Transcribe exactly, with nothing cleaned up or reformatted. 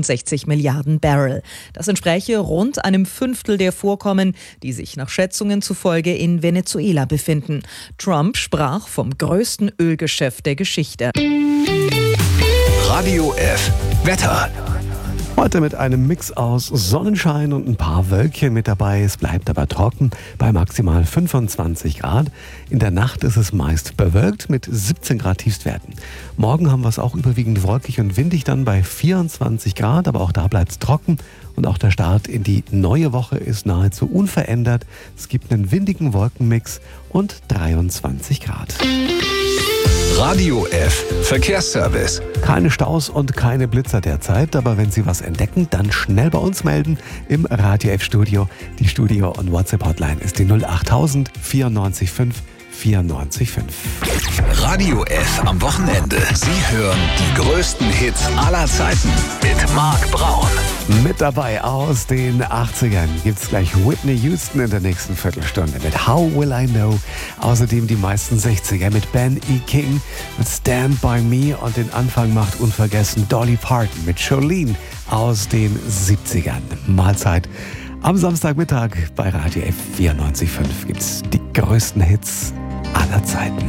fünfundsechzig Milliarden Barrel. Das entspräche rund einem Fünftel der Vorkommen, die sich nach Schätzungen zufolge in Venezuela befinden. Trump sprach vom größten Ölgeschäft der Geschichte. Radio F. Wetter. Heute mit einem Mix aus Sonnenschein und ein paar Wölkchen mit dabei. Es bleibt aber trocken bei maximal fünfundzwanzig Grad. In der Nacht ist es meist bewölkt mit siebzehn Grad Tiefstwerten. Morgen haben wir es auch überwiegend wolkig und windig dann bei vierundzwanzig Grad, aber auch da bleibt es trocken. Und auch der Start in die neue Woche ist nahezu unverändert. Es gibt einen windigen Wolkenmix und dreiundzwanzig Grad. Radio F. Verkehrsservice. Keine Staus und keine Blitzer derzeit, aber wenn Sie was entdecken, dann schnell bei uns melden im Radio F Studio. Die Studio- und WhatsApp-Hotline ist die null achttausend vierundneunzig fünf vierundneunzig fünf. Radio F am Wochenende. Sie hören die größten Hits aller Zeiten mit Marc Braun. Mit dabei aus den achtzigern gibt's gleich Whitney Houston in der nächsten Viertelstunde mit How Will I Know. Außerdem die meisten sechziger mit Ben E. King mit Stand By Me und den Anfang macht unvergessen Dolly Parton mit Jolene aus den siebzigern. Mahlzeit. Am Samstagmittag bei Radio F vierundneunzig Komma fünf gibt's die größten Hits aller Zeiten.